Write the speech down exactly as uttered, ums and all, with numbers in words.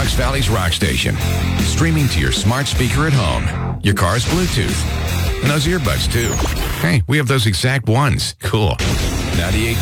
Fox Valley's rock station. Streaming to your smart speaker at home, your car's Bluetooth, and those earbuds, too. Hey, we have those exact ones. Cool. ninety-eight